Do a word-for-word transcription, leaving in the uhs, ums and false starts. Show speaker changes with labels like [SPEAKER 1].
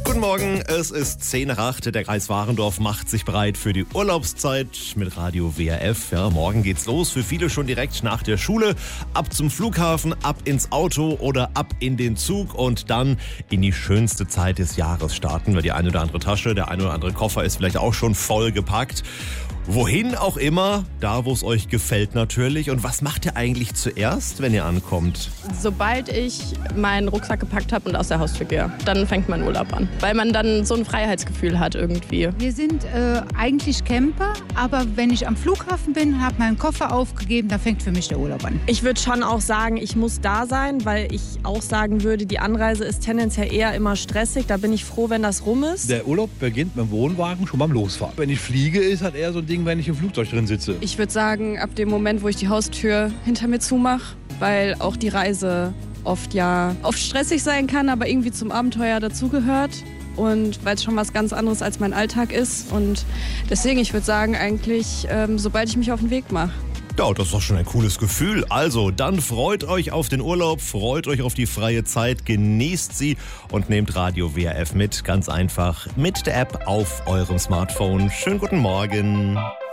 [SPEAKER 1] Guten Morgen, es ist zehn nach acht. Der Kreis Warendorf macht sich bereit für die Urlaubszeit mit Radio W R F. Ja, morgen geht's los. Für viele schon direkt nach der Schule. Ab zum Flughafen, ab ins Auto oder ab in den Zug und dann in die schönste Zeit des Jahres starten. Weil die eine oder andere Tasche, der eine oder andere Koffer ist vielleicht auch schon voll gepackt. Wohin auch immer, da wo es euch gefällt natürlich. Und was macht ihr eigentlich zuerst, wenn ihr ankommt?
[SPEAKER 2] Sobald ich meinen Rucksack gepackt habe und aus der Haustür gehe, dann fängt mein Urlaub an. Weil man dann so ein Freiheitsgefühl hat irgendwie.
[SPEAKER 3] Wir sind äh, eigentlich Camper, aber wenn ich am Flughafen bin, habe meinen Koffer aufgegeben, da fängt für mich der Urlaub an.
[SPEAKER 4] Ich würde schon auch sagen, ich muss da sein, weil ich auch sagen würde, die Anreise ist tendenziell eher immer stressig. Da bin ich froh, wenn das rum ist.
[SPEAKER 5] Der Urlaub beginnt mit dem Wohnwagen schon beim Losfahren. Wenn ich fliege, ist halt eher so ein Ding, wenn ich im Flugzeug drin sitze.
[SPEAKER 6] Ich würde sagen, ab dem Moment, wo ich die Haustür hinter mir zumache, weil auch die Reise oft ja oft stressig sein kann, aber irgendwie zum Abenteuer dazugehört und weil es schon was ganz anderes als mein Alltag ist und deswegen, ich würde sagen, eigentlich, ähm, sobald ich mich auf den Weg mache.
[SPEAKER 1] Ja, das ist doch schon ein cooles Gefühl. Also, dann freut euch auf den Urlaub, freut euch auf die freie Zeit, genießt sie und nehmt Radio W R F mit. Ganz einfach mit der App auf eurem Smartphone. Schönen guten Morgen.